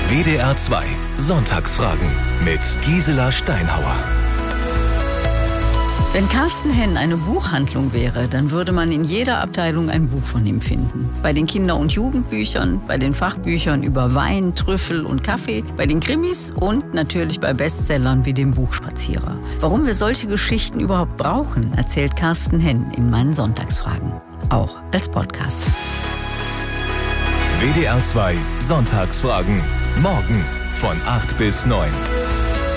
WDR 2 Sonntagsfragen mit Gisela Steinhauer. Wenn Carsten Henn eine Buchhandlung wäre, dann würde man in jeder Abteilung ein Buch von ihm finden. Bei den Kinder- und Jugendbüchern, bei den Fachbüchern über Wein, Trüffel und Kaffee, bei den Krimis und natürlich bei Bestsellern wie dem Buchspazierer. Warum wir solche Geschichten überhaupt brauchen, erzählt Carsten Henn in meinen Sonntagsfragen. Auch als Podcast. WDR 2 Sonntagsfragen. Morgen von 8 bis 9.